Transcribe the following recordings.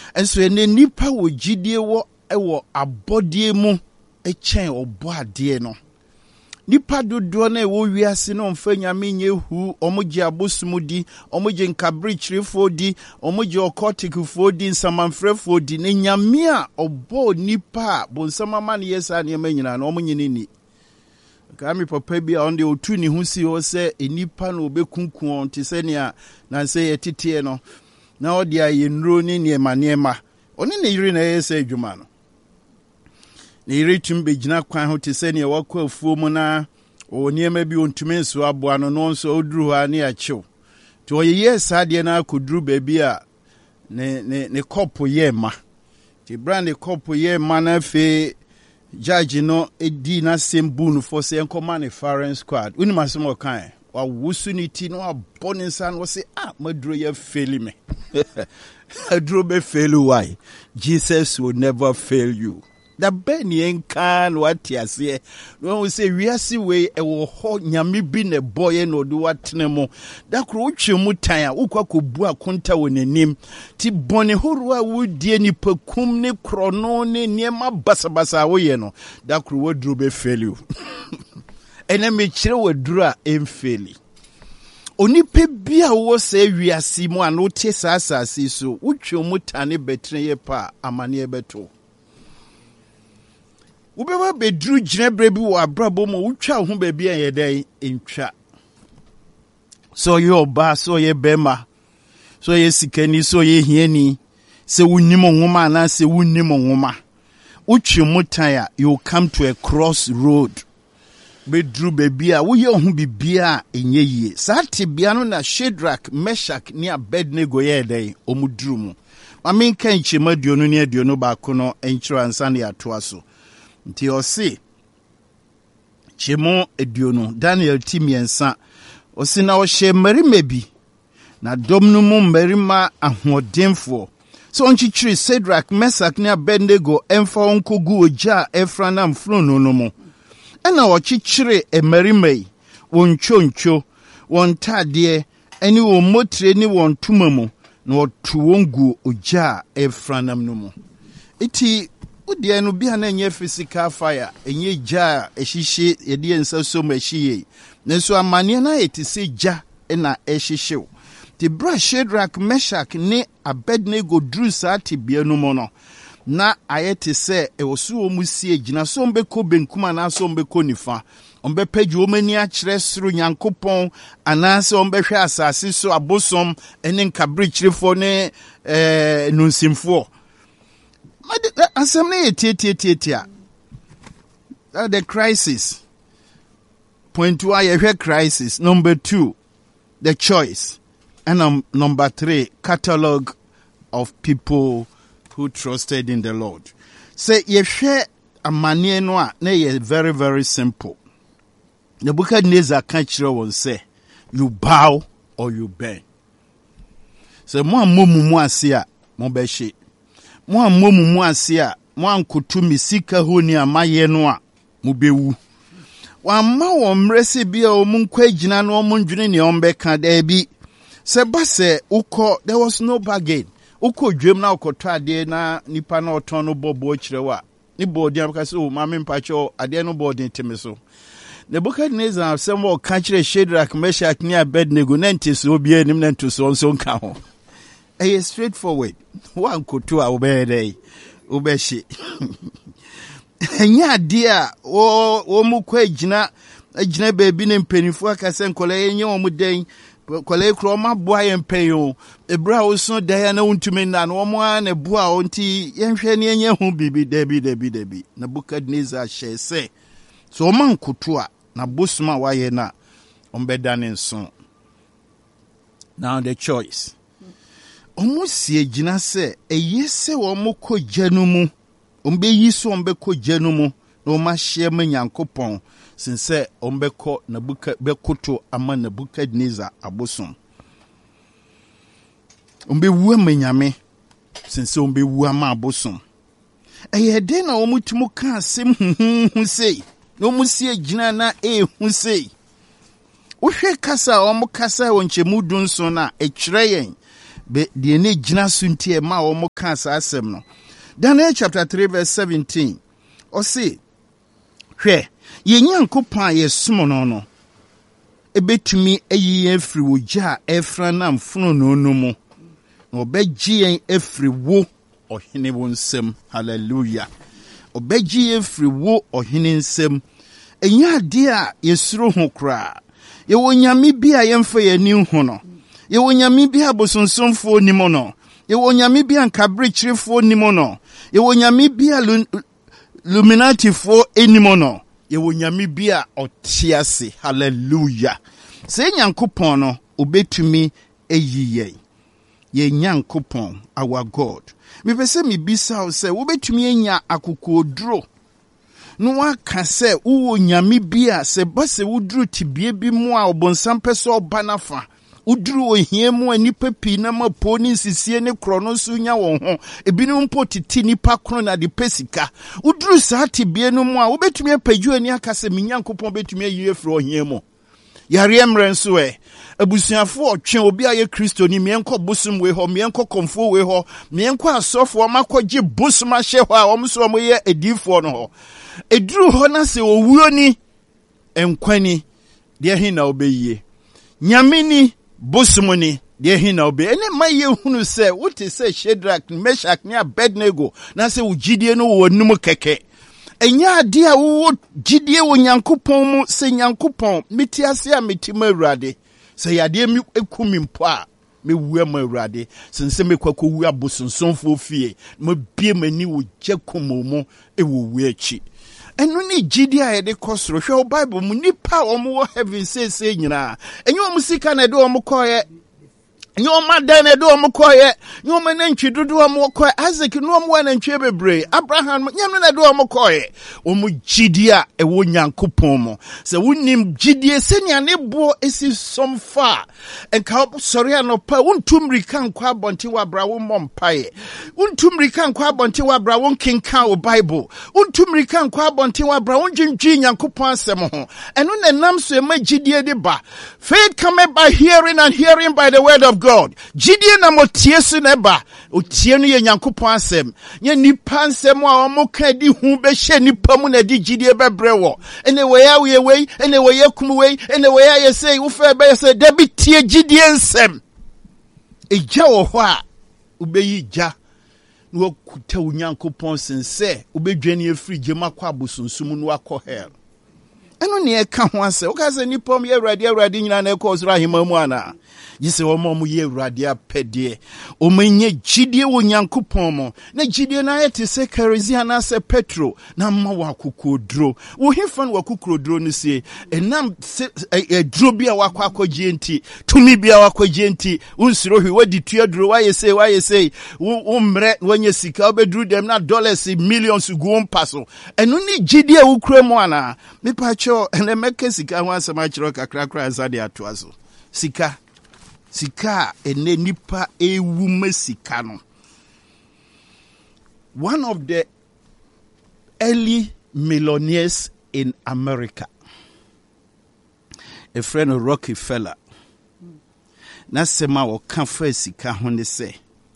enso ene nipa wo gidie wo ewo abodie mu echen obo ade no nipa dodo na ewo wiase no mfa nyame nyehu omoje abosumudi omoje nkabrichirefo di omoje okotikfo di nsamanfrefo di ne nyame a obo nipa bonsamama ne yesa ne manyina na omonyini ni kami papa bi a onde otu ni hu si ho se enipa na obekunkun onte se ne na se yetete no na odi aye nro ni ne ma oni ne yiri na yesa adwuma no ne yiri tumbe gina kwan ho te se ne wakɔ afuo mu na oniema bi ontumi nso aboa no no nso oduru ha ne achew to oyeye saade na akoduru baabi a ne kopo ye ma ti brand kopo ye ma na fe judge no edi na sembu no for say nkoma ne foreign squad uni masemo kan wa wusu ni ti no abone nsa no say maduro ye fail me aduro be fail why Jesus will never fail you. The Benny encan what yase. When we say we are see way a ho nyame bi ne boy no do what nemo. Da kruchi mutaya ukwa kubua konta wenenim. Ti bone horwa wudie ni pekum ne krono ne niema basabasa woye no. Da kru wodru be fail you. Ene me chire wodru emfeli. Onipe bia wo se wiase mu an wote asase so wutwe mutane betre ye pa amane beto. Ubeba bedru ginebre bi wo abrabo mo wutwa ho ba bia ye dai entwa. So ye ba so ye bema. So ye sikani so ye hiani. Se wunnim nwoma na se wunnim nwoma. Utwe mutaya you come to a crossroad. Bedru bebia wo ye ho bibia enye yie saate bia no na Shadrach Meshach ni Abednego ye dai omudru mu mamen kan chema duonu ne aduonu ba ko no enchiro ansa ne atoa so nti osi chemo aduonu Daniel timiensa osi na o hye marima bi na domnu mu marima ahodenfo so onchichiri Shadrach Meshach ne Abednego emfa onkogu oja efranam frono no mu ena ochichire emerimei won choncho won tade eni wo motre ni won tumamu na otu wongu oja efranam no mu iti odi no bia na nye physical fire enye ja ehihye yede ensa so mahie nenso amane na etise ja na ehihyew ti bra Shadrach Meshach ne Abednego dru sa tibia no mo no na ayete se ewosu omusie gina so mbeko benkuma na so mbeko nifa ombepaju omani a kire soro Nyankopon anase ombehwe asase so abosom ene nkabrichirefo ne nunsimfo asem na yetietia the crisis point 1 ye crisis number 2 the choice and number 3 catalog of people who trusted in the Lord. Say ye share a manie no a na ye very very simple. Nebuchadnezzar can chiro won say you bow or you bend. Say mo amomu mu ase a mo be hye. Mo amomu mu ase a mo ankotu misika honi amaye no a mo bewu. Wa ma wo mrese bia o mu nkwa gina no mo ndwene ne o mbeka da bi. Se ba se ukọ there was no bargain. Uko dwem na ukoto ade na nipa na oton no bobo kirewa ni bodi abaka so mame mpacho ade no bodi nteme so Nebuchadnezzar asem wo ka kire Shadrach Meshach ni Abednego na nteso obi anim na ntoso nso nka ho straight forward wan koto a obede obehye enya ade a wo mu kwa agina baabi ne mpanifo akase nkole enye wo mu den kwale kroma boa yempeyo ebra wo so da na untumi na no mo na boa onti yenhwe ne enye hu bibi debi Nebuchadnezzar hye se so man koto a na bosuma waye na ombeda ne nso now the choice omusi egina se eyese wo mokọ janu mu ombe yiso ombe kọ janu mu no ma hye ma Nyankopon since ombeko Nebuchadnezzar ama Nebuchadnezzar abosom ombe wu amanyame since ombe wu ama abosom eyede na omutumu ka asem hu sei no musie gina na hu sei uhwe kasa omukasa wonchemu dunso na ekire yen be de ne gina sunti e ma wo mo ka sa asem no. Daniel chapter 3 verse 17. O say, hwe, ye Nyankopon a ye som no ebetumi ayi afiri wo gya efra na mfono no mu. Na obegye yen afiri wo ohene wo nsem. Hallelujah. Obegye afiri wo ohene nsem. Enya ade a yesuro ho kra. Ye wonyame bi a yemfa yani ho no. Ye wonyame bi a bosonsomfo ni mo no. Ye wonyame bi a nkabrechirefo ni mo no. Ye wonyame bi a luminati fo enimo no. Ye wonyame bi a otiase. Hallelujah. Se Nyankopon no obetumi eyiye. Ye Nyankopon our God. Me pese me bisa o se obetumi enya akokoduro. No waka se uwo nyame bia se base wuduru tibie bi mu a obonsam pese obanafa. Uduru ohie mu anipa pi na mapo ni nsisie ne krono so nya won ho. Ebinu mpo titi nipa krono na de pesika. Uduru saa tibie no mu a obetumi apaju ani aka se me Nyankopon betumi ayi afro ohie mu. Yare emre nso abusuafo otwe obi aye Kristo ni mienko bosum we ho mienko komfo we ho mienko asofo makogye bosum ahye ho a omso omoye edifo no ho eduru ho na se owuo ni enkwani de hin na obeyie nyame ni bosum ni de hin na obe ene maye hunu se wote se Shadrach Meshach ni Abednego na se ugidie no wo num keke enya ade a wo gidie wo Nyankopon mu se Nyankopon metiase a metima Awurade se yade mi ekumi mpo a me wu ma Awurade sense me kwakọ wu abosonsonfo fie mo bie mani wo gyakomo e wo wu achi enu ni gidie a yede kosoro hwe Bible mu nipa omo heaven say nyina enye omo sika na de omo koye Nyoma dane do omokoye nyoma nantwi dodo omokoye Isaac no omo nantwi bebre Abraham nyam na do omokoye omo gidia e wo Nyankopon mo se wonim gidie senia ne bo esi somfa enka sori anopa wontumri kan kwa bonte wa bra wo mompaye wontumri kan kwa bonte wa bra won kenka o Bible wontumri kan kwa bonte wa bra won dwendwi Nyankopon asem ho eno na nam so e ma gidie de ba faith come by hearing and hearing by the word of God. Gidie na motie so neba otie no ye Nyankopon asem nye nipa nsem a omoka di hu be hye nipa mu na di gidie bebre wo ene we ya we we ene we ya kum we ene we ya ye say wo fa be say da bi tie gidie nsem eja wo ho a ubeyi ja no kuta Nyankopon sense ubedwane afiri gema kwa abosonsum no akọ hell eno ne e ka ho ase wo ka se nipa mu ye Awurade nyina na e ko osra hema mu ana yise wo mo ye Awurade apede o menye gidie wo Nyankopon mo na gidie na yete se kerosene na se petro na ma wa kokodro wo hefa no wa kokodro no se enam dro bia wa kwakogye nti tumi bia wa kwagye nti unsiro hwi wadi tuadro wa yese wo mre wanye sika obedru dem na dollars millions go mpaso eno ni gidie wo kura mo ana me pa cho ene meke sika ho asema chiro kakrakra azade atoaso Sika ene nipa ewu mesika no. One of the early millionaires in America, a friend of Rockefeller, na sema wo kan fa sika ho ne se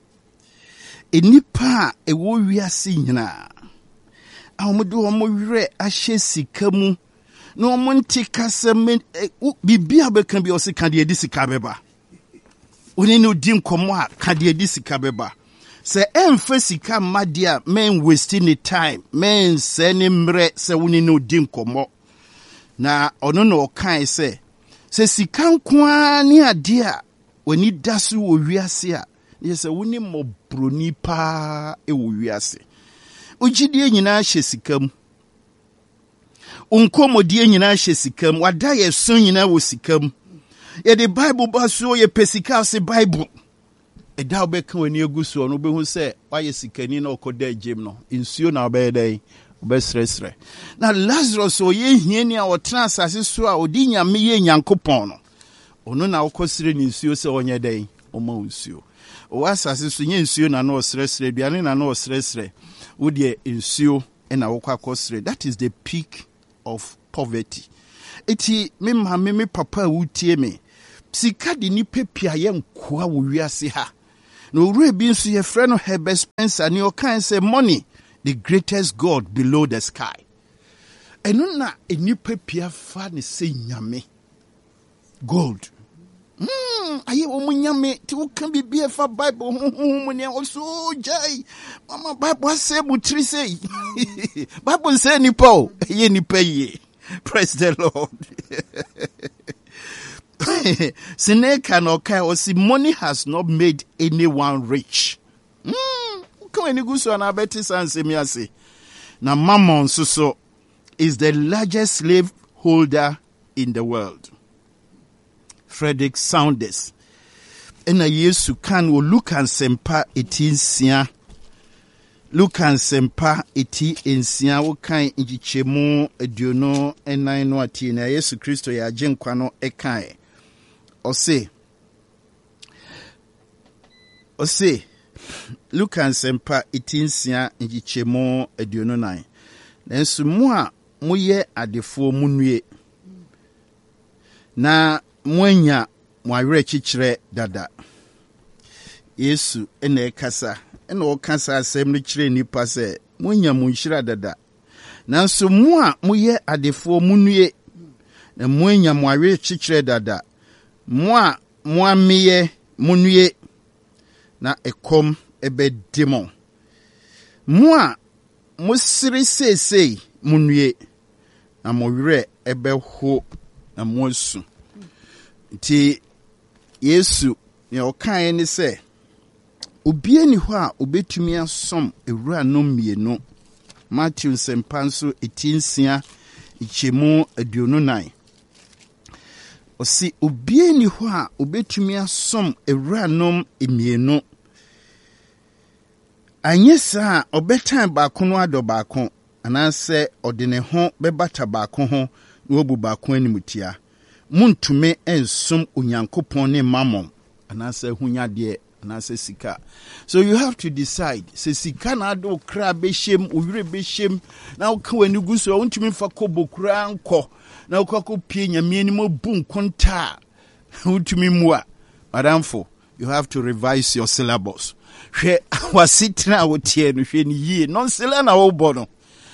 enipa ewo wiase nyina awodo omo wire ahye sika mu na omo ntika se bibia bekan bi o sika de edi sika beba oni no di nkomo a kade edi sika beba se emfa sika madia men wasting the time men se ne mre se woni no di nkomo na ono no kan se sika nkoa ni ade a woni dasu wo wiase a yese woni mo broni pa e wo wiase ogidie nyina hye sikam unkomodie nyina hye sikam wada ye so nyina wo sikam ye the Bible baso ye pesika se Bible e da obeka wani eguso no behu se waye sikani na okoda agem no insuo na obedai obesresre na Lazarus o ye hiani a otena asase so a odi nyame ye Nyankopon no ono na okosire ni insuo se onye dai oma insuo o asase so nye insuo na no osresre biane na no osresre wo de insuo na wo kwakosre. That is the peak of poverty. Eti me papa wutie me sika de ni pepia ye nkoa wo wiase ha No rebi nso ye friend no Herbert Spencer ni okan say money the greatest god below the sky. Eno na enipa pia fa ne say nyame. Gold. Aye wo nyame ti wo kan bibia fa Bible ho ne also jai. Mama Bible say butri say. Bible say nipa ye nipa ye. Praise the Lord. Seneca no kai osi money has not made anyone rich. Come any go so na beti sanse mi ase. Na Mammon so is the largest slave holder in the world. Frederick Saunders. Ena Yesu kan wo Lukan sempa etinsia. Lukan sempa eti ensia wo kan njichemu aduono enan no ati na Yesu Kristo ya agenkwa no ekan. Ose Lukan sempa etinsia njichemu aduono nan. Nanso mu a moye adefo munue na mwanya mwawere chichire dada. Yesu ene ekasa ene okasa asem no chire nipa se mwanya munhira dada. Nanso mu a moye adefo munue na mwanya mwawere chichire dada. Mu a mwameye munue na ekom ebedimo. Mu a musiri sesei munue na mwawere ebeho na mwosu. Ti Yesu ne okan ni se obie ni ho a obetumi asom ewura no mienu. Matthew sempanso etinsia ichemu aduonu nan. Osi obie ni ho a obetumi asom ewura no mienu. Anyesa obetan baako no ado baako anase odene ho bebata baako ho no obu baako animutia. Muntume ensum Onyankopon ne Mammon anase hunyade anase sika. So you have to decide. Se sika na ado kra behiem owire behiem na woka wani guso untumi fa kobokura anko na ukako pie nyame ni mo bunkonta untumi mua. Madamfo, you have to revise your syllabus. Hwe wasitna wotie no hwe ni yie non sela na wo bono.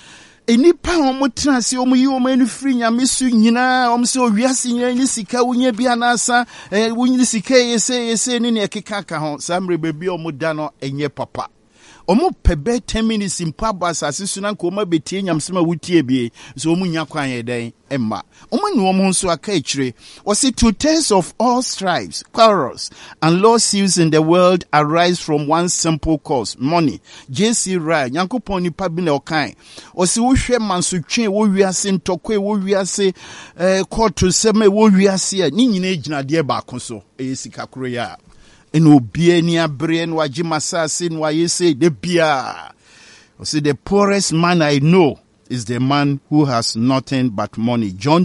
Enipa omutra se omuyi omanu firi nyame su nyina omse owiase nyina ni sika wonya bia na asa wonyi sika yese ni ne kekaka ho samre bebi omuda no enye papa omu pebe 10 minutes impaba asase su na ko ma betie nyamsema wutie bie so omunya kwan yeden emma omanu omu nso aka ekire was it 2/3 of all strifes, quarrels and lawsuits in the world arise from one simple cause, money. JC Ryle Nyankopon nipa bi na okan osi wo hwe mansotwe wo wiase ntokwe wo wiase court seme wo wiase ni nyina ejinade ba koso sika koro ya eno bie ni abre no agi masase no ayese de bia. See, the poorest man I know is the man who has nothing but money. John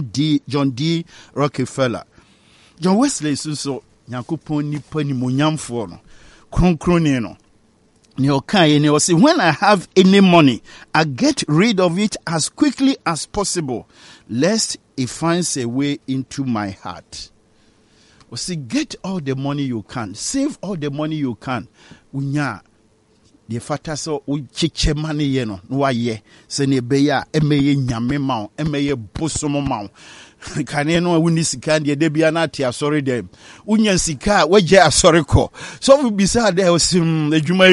D. Rockefeller. John Wesley so Nyankopon nipa ni monyamfo no kronkron no ne okan ne o say when I have any money I get rid of it as quickly as possible lest it finds a way into my heart. O say get all the money you can, save all the money you can. Unya the fata so uchiche money ye no waye se ne beya emeye nyame ma emeye bosomo ma kane no wuni sika de bia na ate asori dem unya sika waje asori ko so we bisa there osim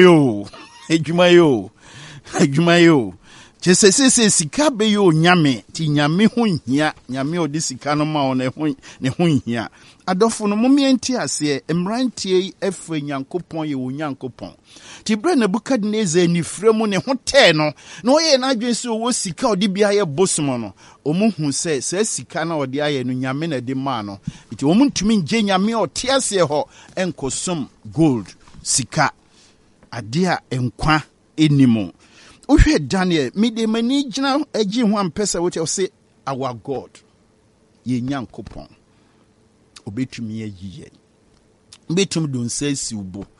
ejuma yo chese sika be yo nyame ti nyame ho hia nyame odi sika no ma ne ho hia adofo no momienti ase emrantie efe Nyankopon ye wo Nyankopon ti bre Nebukadnezar ni fremu ne ho te no na oye na adwen se wo sika odi bia ye bosom no omuhu se sika na odi aye no nyame na de ma no ti omuntumi nje nyame oti ase ho enkosom gold sika ade a enkwa enimo. Uhwe Daniel mide mani gina agi ho ampesa wote o say our God ye Nyankopon obetumi ayiye obetumi don say siubo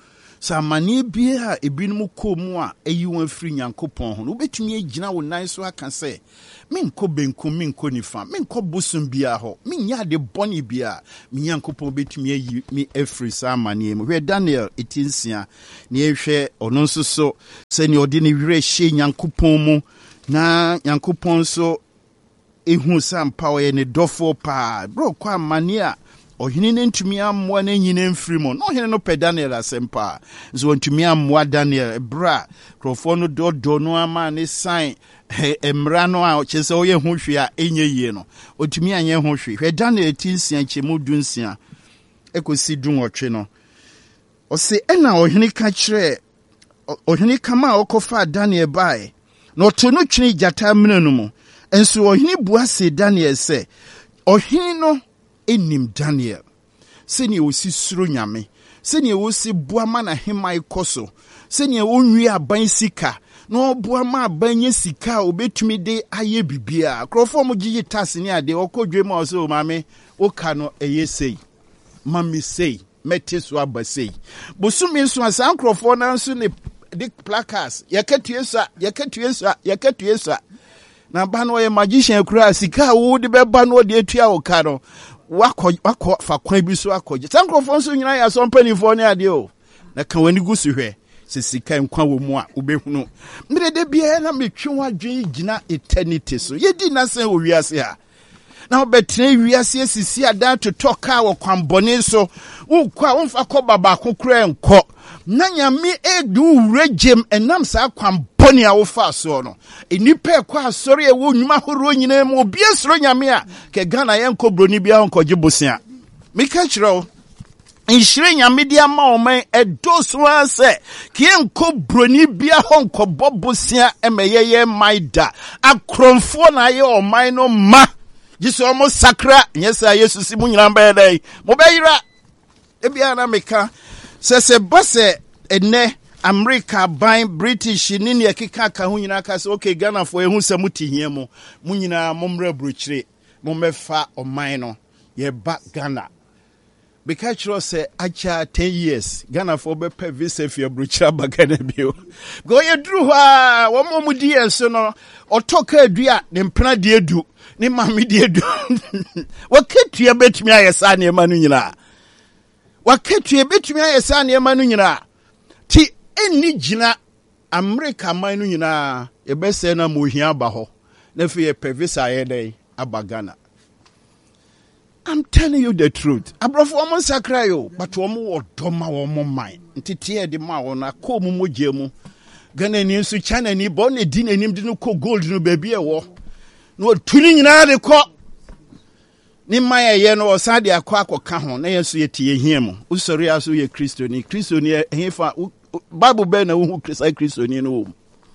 sa amane bia ebinom kɔ mu a eyi won afiri Nyankopɔn ho no betumi agina wo nan so aka sɛ menkɔ benkum menkɔ nifa menkɔ bosom bia hɔ menya de bɔne bia me Nyankopɔn betumi ayi me afiri sa amane mu hwɛ Daniel etinsia ne ehwɛ ɔno nso so sɛ ne ɔde ne werɛ hye Nyankopɔn mu na Nyankopɔn so ehu sampa ɔyɛ ne dɔfo pa bro kɔ amane a ɔhene ne ntumi ammoa na nyina mfiri mu no ɔhene no pɛ Daniel asɛmpa so ntumi ammoa Daniel bra krɔfo no dɔdɔ no ama ne sign emra no a ɔkyɛ sɛ ɔyɛ ho hwe a enye yie no ɔtumi anyɛ ho hwe hwɛ Daniel tinsia kyemu dunsia ekosi dunwɔtwe no ɔse ɛna ɔhene ka kyerɛ ɔhene kama a ɔkɔfa Daniel bae na ɔto no twene gyata mena no mu enso ɔhene bua se Daniel sɛ ɔhene no enim Daniel sɛnea osi suro nyame sɛnea osi bua ma na hemai kɔso sɛnea onwie aban sika na ɔbua ma aban nye sika obetumi de ayɛ bibia krɔfo mo gye tase ne ade ɔkɔdwe ma ɔsɛ o maame woka no ɛyɛ sei mami sei mete so aba sei bosumi so asan krɔfo na nso ne de placards yakatue so na ba no ɔyɛ magician kura sika wo de bɛba no de atua wo ka no wakɔ fa kwan bi so akɔgye sankrofo nso nyina ya so mpanifo ne ade o na ka wani gusu hwɛ sisika nkwa wo mu a ubehunu mire de bia na metwe wadwen gina eternity so yedi na sen wo wiase ha na obetre wiase asisi ada to toka wo kwambone so wo kwa wo fa kɔ baba kokora nkɔ na nyame edu regem enam sa kwambone a wo fa so no enipa ekɔ asɔre e wo nnwuma horo nyina mu obi asoro nyame a ke Ghana yenkɔ broni bia nkɔgye bosia meka kyerɛw nhyire nyame dia ma oman edoso ase kienko broni bia honko bobosia emeyeye maida akromfo na ye oman no ma jiso mo sakra nyesa yesus mu nyina ba dai mo bayira ebia na meka sese bose ene America ban British ni ne keka ka ho nyina ka se okay Ghana fo ehu se mutihia mu nyina momra bruchire mo mefa oman no ye ba Ghana because you say acha 10 years Ghana for be pay visa for bruchira bagana bio go ye dru ha wo mo mudi enso no otoka adua ne mpena de edu ne mame de edu waketua betumi ayesa ne ma no nyina waketua betumi ayesa ne ma no nyina ti eni gina America man no nyina e be se na mo hia ba ho na fi ye pay visa ye dey abagana. I'm telling you the truth. Abrofo omo sakra yo, but omo odoma omo man. Ntiti de ma wona ko mu moje mu. Gana ni nso China ni bo na di nanim de no ko gold no baby e wo. No tuni nyina de ko. Ni maye ye no osa de akwa ho na yeso ye tie hia mu. Usori aso ye Kristo ni hefa Bible be na wo Kristo ni no.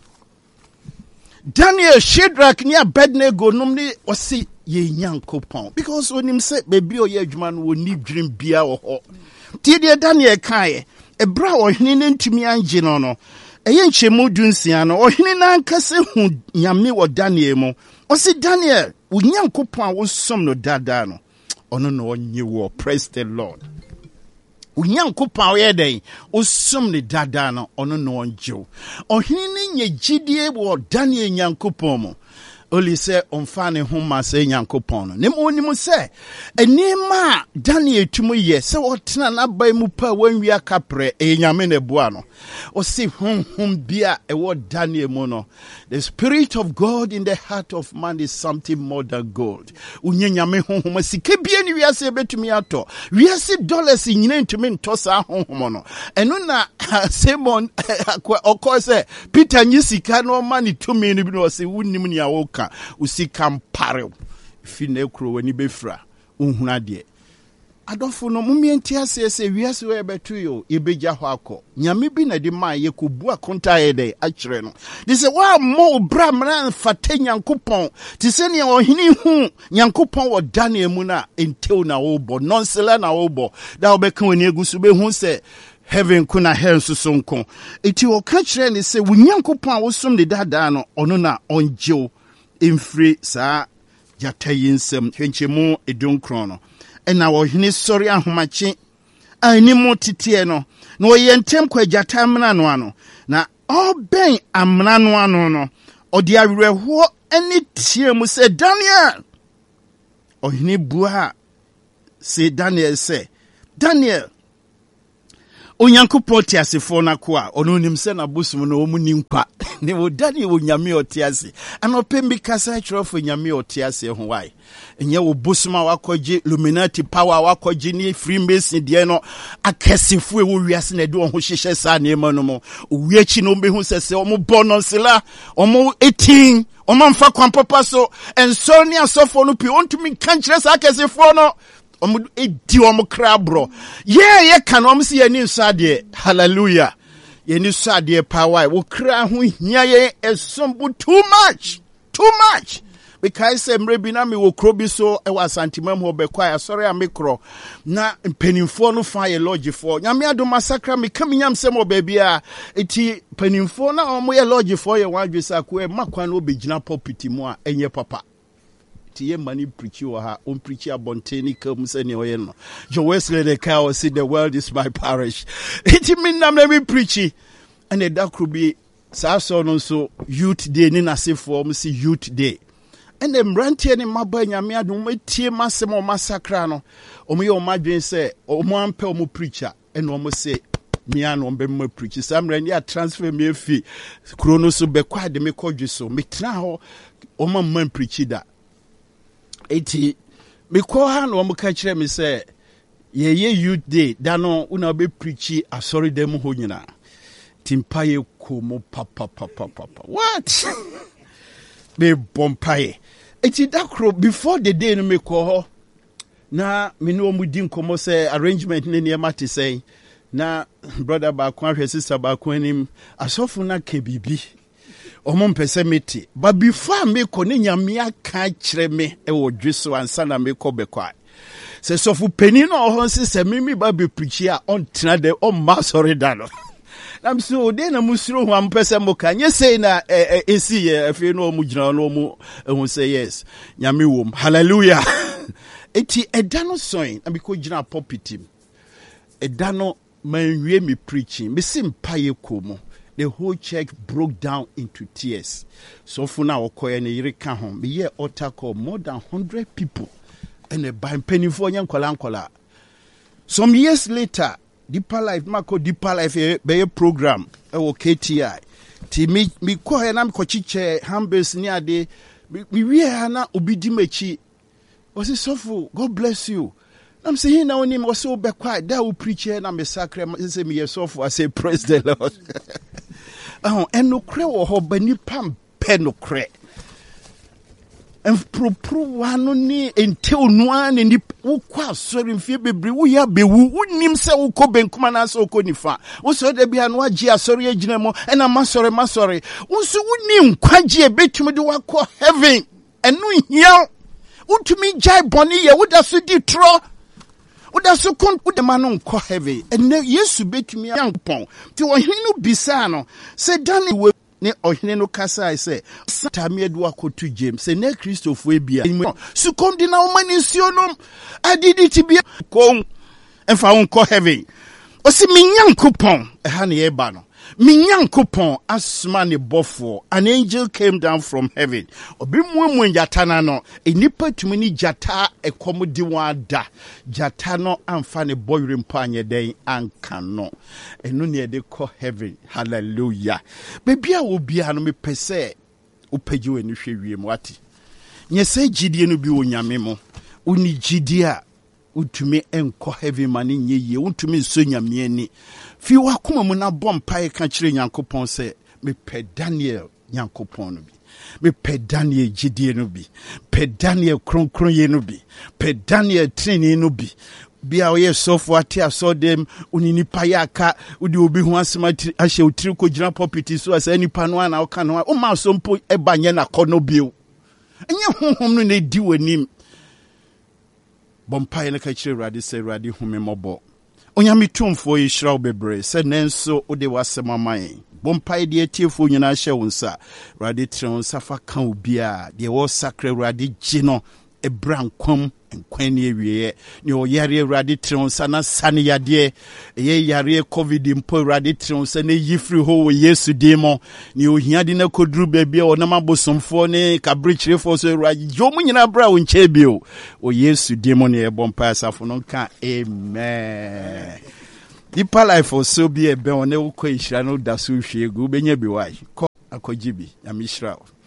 Daniel, Shadrach ni Abednego nom ni osi ye Nyankopɔn because onim se baby o ye adwuma no woni dream bia wo ho ti de Daniel kae ebra ohene ne ntumi anje no no eye nchemu dunsia no ohene na ankase hu nyame wo Daniel mu osi Daniel wo Nyankopɔn a wo som no dada no ono no onye wo praise the Lord Unyankopɔn ye den osom ne dada no ono no onjew ohene ne nye gidie wo Daniel Nyankopɔn mu Oli se omfane homa se Nyankopɔn no. Nem onimu se enima Daniel tumu ye se wotena na bai mu pa wanwi akapre nyame ne boa no. O se honhom bia ewo Daniel mu no. The spirit of God in the heart of man is something more than gold. Unye nyame honhom sike bia ni wiase betumi ato. Wiase dollars nyina ntumi nto sa honhom no. Eno na Simon okọ se Peter nyi sika no ma ni tumi ni bi no se wunnim ni awoka usika mpare fi na ekuro wani befra unhuna de adofo no mumienti asese wiase we betu yo ebeja ho akọ nyame bi na de ma ye kobu akonta ye de akire no de se wa mo bra mra fata Nyankopɔn ti se ne ohini hu Nyankopɔn wo Daniel mu na entew na wo bo nonsela na wo bo da obeka woni egusu be hu se heaven kuna hell so sonko eti o ka kire ne se wo Nyankopɔn a wo som de dada no ono na onjew emfiri saa jatayinsem hwenchemu edunkron no ena wo hene sori ahomache animu titie no no yentem kwa jata amna no ano na oben amna no ano no odi awerɛho ani tie mu sɛ Daniel ɔhene bua sɛ Daniel sɛ Daniel Onyankopɔn te asefo na ko a ɔno nim sɛ na bosom no ɔmu ni nkwa ne wo Daniel onyame ɔte ase anɔpɛ mbi kasa kyerɛfo nyame ɔte ase ho wai ɛnyɛ wo bosom a wakɔgye Illuminati power a wakɔgye ne Freemason deɛ no akɛsefo ɛwɔ wiase na de wɔn ho hyehyɛ saa nneɛma no mu owiachi no behu sɛ ɔmo bɔ no nsela ɔmo 18 ɔmo mfa kwan papa so ɛnsɔre ne asɔfo no pii ɔntumi nka nkyerɛ saa akɛsefo no ɔmo edi ɔmo krabro ye kan ɔmo si yɛni nsade hallelujah yɛni nsade power wo kra ho hia yɛ esombo too much because mre bi na me wo kro bi so e wa santimam ho bekwa asɔre a mekro na mpanimfo no fa yɛ lodgefo nyame ado masakra me kam nyam sɛ mo ba bia eti mpanimfo na ɔmo yɛ lodgefo yɛ wadwesa ko e makwan no obegina pulpit mu a enye papa ye mani preach you ha on preach abonteni kam say ne oye no John Wesley the cow say the world is my parish it mean na me preach and that could be so no so youth day ni na se form see youth day and them rantie ne maba nyame adom tie masem o masakra no o me o madwen say o mo ampe o mo preacher and o mo say me an on be mo preach some ran ya transfer me fi krono so be kwa de me kodwe so me tena ho o man preach da eti me ko ha no mo ka kire me say ye youth day da no una be preach asori dem ho nyina timpaye ko mo papa what be bompaye eti dakro before the day no me ko ho na me no mu di nkomo say arrangement ne ne mate say na brother ba ko ahwe sister ba ko anim asofo na ka bibi omo mpese meti but before me ko ne nyame aka kire me e wo dweso ansa na me ko bekwa se sofu pani no ho se mimi ba be preach a on tena de on ma sorry da no na mso de na musuro ho ampese mo ka nye sei na esi ye afi no mu gina no mu ehun say yes nyame wom hallelujah eti eda no soin na me ko gina pulpit eda no manwie me preaching me simpaye ko mo the whole church broke down into tears. So for now, we hear altar call more than 100 people and a by penny for young kolankola. Some years later, Deeper Life, Marco Deeper Life, a program, KTI. Ti me ko na me kochiche hambes ni ade we na obidimechi. Was so for God bless you. I'm saying now him was so be quiet. That will preach here na me sacre say me so I say praise the Lord. And no cre wo ho bani pam pe no cre. And propro wano ni ente onua ni wo kwa sorry mfie bebre wo ya bewu wonim se wo ko benkuma na so ko nifa wo so da bia no agi asori agina mo na masori wo so wonim kwagie betumi de wakọ heaven enu hia wotumi jai boni ye woda so di tro woda so kon woda ma no nkọ heaven ene Yesu betumi yankpon ti wo hinu bisa no se Daniel ne ohene no kasa ise satame adu akotu James se ne Christopher ebia su kondi na o mani sionom adidi tibia kon emfa won ko heaven o si minyankopon ha ne ye ba no minyankopon asma ne bofo an angel came down from heaven obi muamu njata na no enipa tumi ni jata ekomodi wada jata no amfa ne boyre mpa anye den anka no enu ne de ko heaven hallelujah bebia obia no mepese opagi wani hwe wiem wati nyese gidie no bi wonyame mo oni gidie a utumi enko heaven mani nyeye utumi nso nyame ani fi wakoma mu na bompa ka kire Nyankopon se me pe Daniel Nyankopon no bi me pe Daniel gidie no bi pe Daniel kronkron ye no bi pe Daniel training no bi bia oye sofo ati asodem unini payaka udi obi ho asema ahye utiri ko gina pulpit so asa nipa no ana oka no o ma so mpo ebanye na kono bio enye honhom no na di wanim bompa ne ka kire radi se radi home mobo onyame tumfo yi shiraw bebre se nenso ode wasema man bompa de atiefo nyina hye wonsa radi tren safa kan obia de wo sakra radi gino ebran kwam nkwane ewie ne oyare Awurade tronsa na sane yade eye yare covid mpo Awurade tronsa na yifri ho wo Yesu dimo ne ohia de na koduru baabi o na mabosomfo ne kabrichirefo so Awurade jomu nyina bra wo nche bio o Yesu dimo ne ebompa asafo no ka amen. Deeper life also be a be on a kwishra no dasu shegu benya bi wai ko akojibi ya mishra.